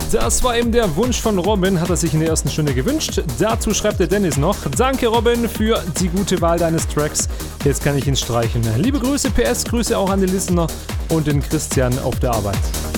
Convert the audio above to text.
Das war eben der Wunsch von Robin, hat er sich in der ersten Stunde gewünscht. Dazu schreibt der Dennis noch: Danke Robin für die gute Wahl deines Tracks. Jetzt kann ich ihn streichen. Liebe Grüße, PS, Grüße auch an die Listener und den Christian auf der Arbeit.